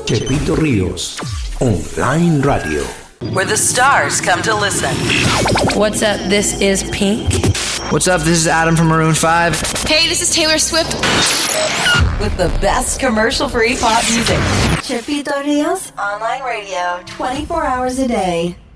Chepito Ríos, Online Radio. Where the stars come to listen. What's up? This is Pink. What's up? This is Adam from Maroon 5. Hey, this is Taylor Swift. With the best commercial-free pop music. Chepito Ríos, Online Radio, 24 hours a day.